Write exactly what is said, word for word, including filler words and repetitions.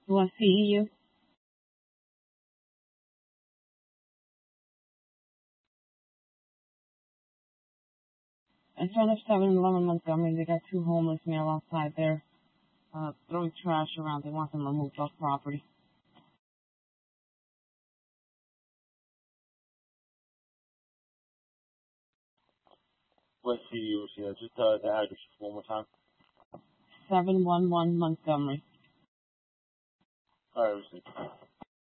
Do I see you? In front of seven eleven Montgomery, they got two homeless male outside there, uh, throwing trash around. They want them removed off property. Let's see you. Yeah, just uh, the address one more time. seven one one Montgomery. All right,